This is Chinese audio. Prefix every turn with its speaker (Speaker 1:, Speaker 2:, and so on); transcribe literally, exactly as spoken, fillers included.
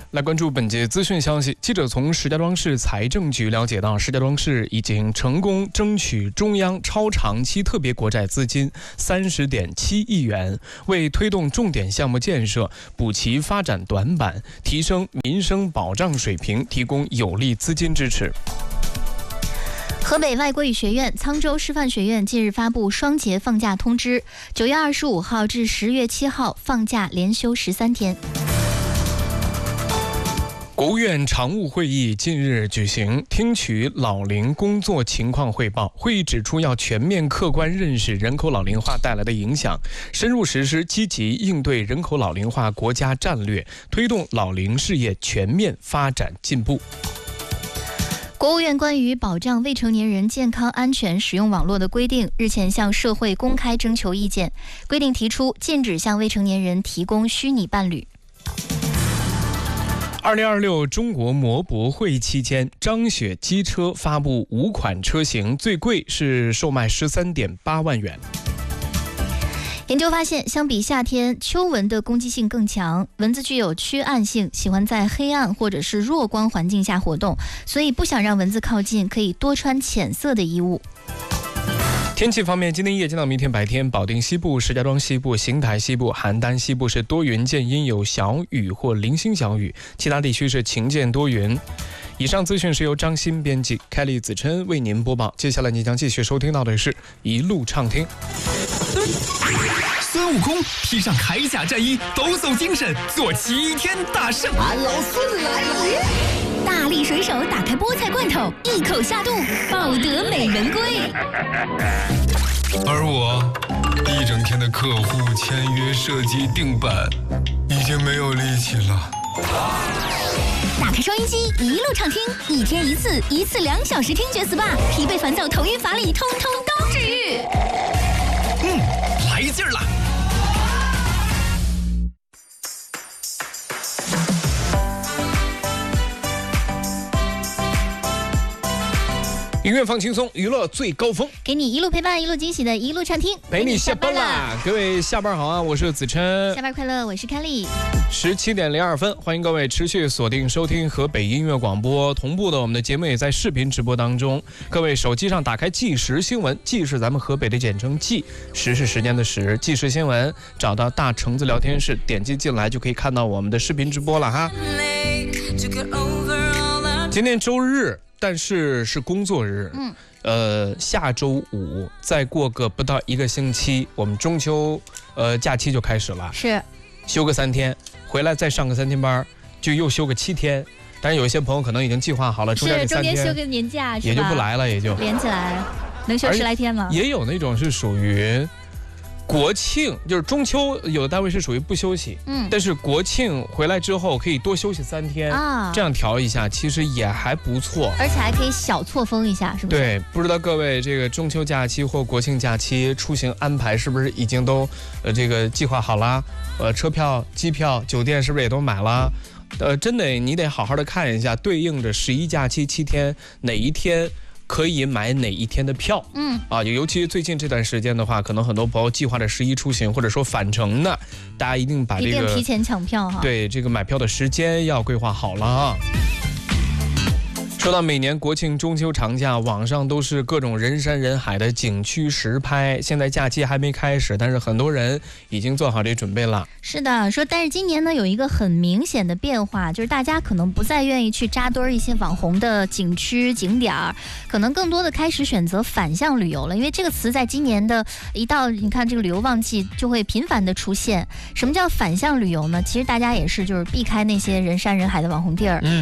Speaker 1: 来关注本节资讯消息。记者从石家庄市财政局了解到，石家庄市已经成功争取中央超长期特别国债资金三十点七亿元，为推动重点项目建设、补齐发展短板、提升民生保障水平提供有力资金支持。
Speaker 2: 河北外国语学院、沧州师范学院近日发布双节放假通知，九月二十五号至十月七号放假连休十三天。
Speaker 1: 国务院常务会议近日举行，听取老龄工作情况汇报。会议指出，要全面客观认识人口老龄化带来的影响，深入实施积极应对人口老龄化国家战略，推动老龄事业全面发展进步。
Speaker 2: 国务院关于保障未成年人健康安全使用网络的规定日前向社会公开征求意见，规定提出禁止向未成年人提供虚拟伴侣。
Speaker 1: 二零二六中国摩博会期间，张雪机车发布五款车型，最贵是售卖十三点八万元。
Speaker 2: 研究发现，相比夏天，秋蚊的攻击性更强，蚊子具有趋暗性，喜欢在黑暗或者是弱光环境下活动，所以不想让蚊子靠近，可以多穿浅色的衣物。
Speaker 1: 天气方面，今天夜间到明天白天，保定西部、石家庄西部、邢台西部、邯郸西部是多云见阴，有小雨或零星小雨，其他地区是晴见多云。以上资讯是由张鑫编辑，凯丽子琛为您播报。接下来你将继续收听到的是一路畅听。
Speaker 3: 孙悟空披上铠甲战衣，抖擞精神，做齐天大圣。
Speaker 4: 俺老孙来了！
Speaker 2: 大力水手打开菠菜罐头，一口下肚，抱得美人归。
Speaker 5: 而我一整天的客户签约、设计、定版，已经没有力气了。
Speaker 2: 打开收音机，一路畅听，一天一次，一次两小时听觉 S P A， 疲惫烦躁、头晕乏力，通通都治愈。
Speaker 3: 嗯，来劲儿了！
Speaker 1: 音乐放轻松，娱乐最高峰，
Speaker 2: 给你一路陪伴，一路惊喜的一路畅听，
Speaker 1: 陪你下班啦！各位下班好啊，我是子琛，
Speaker 2: 下班快乐，我是凯丽。
Speaker 1: 十七点零二分，欢迎各位持续锁定收听河北音乐广播，同步的我们的节目也在视频直播当中。各位手机上打开即时新闻，即是咱们河北的简称即，时是时间的时，即时新闻，找到大橙子聊天室，点击进来就可以看到我们的视频直播了哈。今天周日，但是是工作日，嗯，呃，下周五再过个不到一个星期，我们中秋呃假期就开始了，
Speaker 2: 是，
Speaker 1: 休个三天，回来再上个三天班，就又休个七天。但是有一些朋友可能已经计划好了，中间这三天
Speaker 2: 中间休个年假，
Speaker 1: 也就不来了，也就
Speaker 2: 连起来能休十来天了。
Speaker 1: 也有那种是属于国庆，就是中秋，有的单位是属于不休息，嗯，但是国庆回来之后可以多休息三天啊，这样调一下，其实也还不错，
Speaker 2: 而且还可以小错峰一下，是不是？
Speaker 1: 对，不知道各位这个中秋假期或国庆假期出行安排是不是已经都呃这个计划好了？呃，车票、机票、酒店是不是也都买了？呃，真的你得好好的看一下，对应着十一假期七天哪一天可以买哪一天的票，嗯啊，尤其最近这段时间的话，可能很多朋友计划着十一出行或者说返程的，大家一定把这个
Speaker 2: 一定提前抢票哈。
Speaker 1: 对，这个买票的时间要规划好了啊。说到每年国庆中秋长假，网上都是各种人山人海的景区实拍。现在假期还没开始，但是很多人已经做好这准备了。
Speaker 2: 是的，说但是今年呢有一个很明显的变化，就是大家可能不再愿意去扎堆一些网红的景区景点儿，可能更多的开始选择反向旅游了。因为这个词在今年的一到你看这个旅游旺季就会频繁的出现。什么叫反向旅游呢？其实大家也是就是避开那些人山人海的网红地儿。嗯